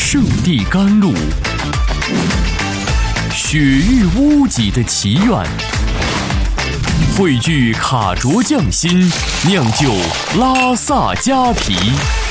圣地甘露，雪域屋脊的祈愿，汇聚卡卓匠心，酿就拉萨加皮。